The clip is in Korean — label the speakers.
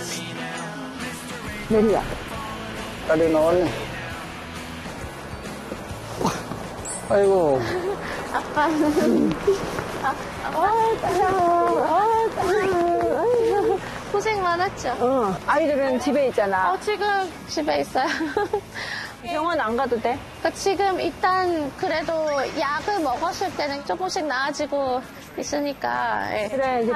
Speaker 1: 내리야. 다리 나왔네. 아이고.
Speaker 2: 아빠는. 아이고. 고생 많았죠?
Speaker 1: 아이들은 집에 있잖아.
Speaker 2: 지금 집에 있어요.
Speaker 1: 병원 안 가도 돼?
Speaker 2: 지금 일단 그래도 약을 먹었을 때는 조금씩 나아지고 있으니까. 예.
Speaker 1: 그래, 이제